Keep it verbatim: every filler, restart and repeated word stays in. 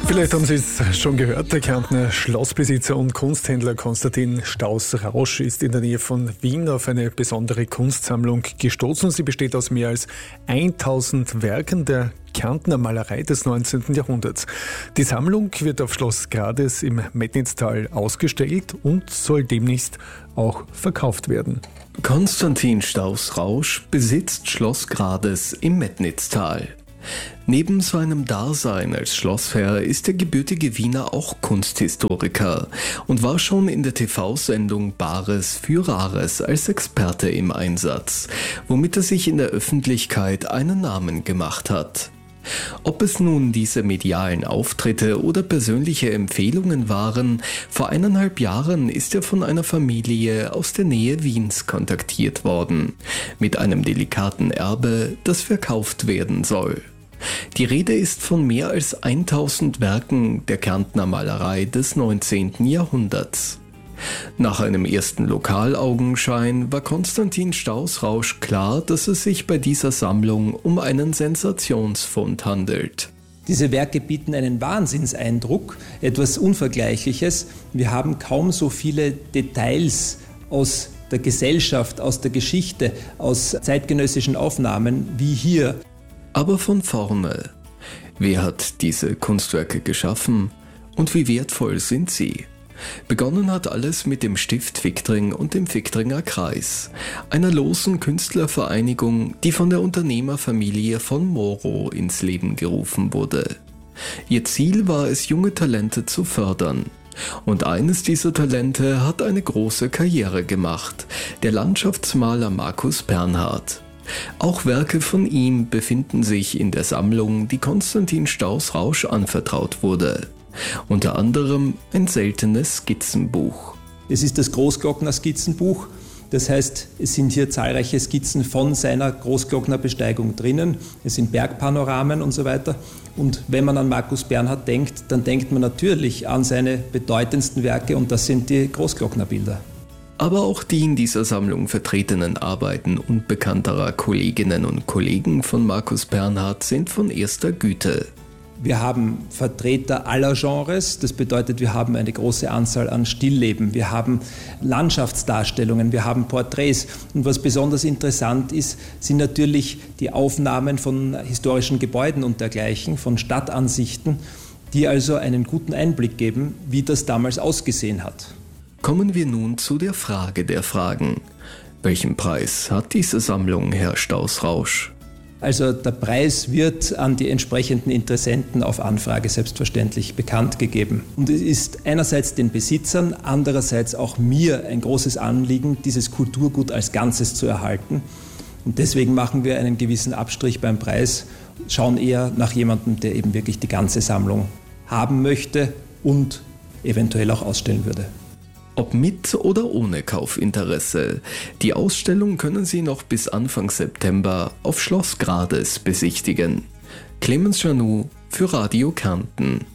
Vielleicht haben Sie es schon gehört, der Kärntner Schlossbesitzer und Kunsthändler Konstantin Stauß-Rausch ist in der Nähe von Wien auf eine besondere Kunstsammlung gestoßen. Sie besteht aus mehr als tausend Werken der Kärntner Malerei des neunzehnten Jahrhunderts. Die Sammlung wird auf Schloss Grades im Metnitztal ausgestellt und soll demnächst auch verkauft werden. Konstantin Stauß-Rausch besitzt Schloss Grades im Metnitztal. Neben seinem Dasein als Schlossherr ist der gebürtige Wiener auch Kunsthistoriker und war schon in der T V-Sendung Bares für Rares als Experte im Einsatz, womit er sich in der Öffentlichkeit einen Namen gemacht hat. Ob es nun diese medialen Auftritte oder persönliche Empfehlungen waren, vor eineinhalb Jahren ist er von einer Familie aus der Nähe Wiens kontaktiert worden, mit einem delikaten Erbe, das verkauft werden soll. Die Rede ist von mehr als tausend Werken der Kärntner Malerei des neunzehnten Jahrhunderts. Nach einem ersten Lokalaugenschein war Konstantin Stauß-Rausch klar, dass es sich bei dieser Sammlung um einen Sensationsfund handelt. Diese Werke bieten einen Wahnsinnseindruck, etwas Unvergleichliches. Wir haben kaum so viele Details aus der Gesellschaft, aus der Geschichte, aus zeitgenössischen Aufnahmen wie hier. Aber von vorne. Wer hat diese Kunstwerke geschaffen und wie wertvoll sind sie? Begonnen hat alles mit dem Stift Viktring und dem Viktringer Kreis, einer losen Künstlervereinigung, die von der Unternehmerfamilie von Moro ins Leben gerufen wurde. Ihr Ziel war es, junge Talente zu fördern. Und eines dieser Talente hat eine große Karriere gemacht, der Landschaftsmaler Markus Bernhard. Auch Werke von ihm befinden sich in der Sammlung, die Konstantin Stauß-Rausch anvertraut wurde. Unter anderem ein seltenes Skizzenbuch. Es ist das Großglockner Skizzenbuch. Das heißt, es sind hier zahlreiche Skizzen von seiner Großglockner Besteigung drinnen. Es sind Bergpanoramen und so weiter. Und wenn man an Markus Bernhard denkt, dann denkt man natürlich an seine bedeutendsten Werke und das sind die Großglockner Bilder. Aber auch die in dieser Sammlung vertretenen Arbeiten unbekannterer Kolleginnen und Kollegen von Markus Bernhard sind von erster Güte. Wir haben Vertreter aller Genres, das bedeutet, wir haben eine große Anzahl an Stillleben, wir haben Landschaftsdarstellungen, wir haben Porträts. Und was besonders interessant ist, sind natürlich die Aufnahmen von historischen Gebäuden und dergleichen, von Stadtansichten, die also einen guten Einblick geben, wie das damals ausgesehen hat. Kommen wir nun zu der Frage der Fragen. Welchen Preis hat diese Sammlung, Herr Stauß-Rausch? Also der Preis wird an die entsprechenden Interessenten auf Anfrage selbstverständlich bekannt gegeben. Und es ist einerseits den Besitzern, andererseits auch mir ein großes Anliegen, dieses Kulturgut als Ganzes zu erhalten. Und deswegen machen wir einen gewissen Abstrich beim Preis, schauen eher nach jemandem, der eben wirklich die ganze Sammlung haben möchte und eventuell auch ausstellen würde. Ob mit oder ohne Kaufinteresse. Die Ausstellung können Sie noch bis Anfang September auf Schloss Grades besichtigen. Clemens Janou für Radio Kärnten.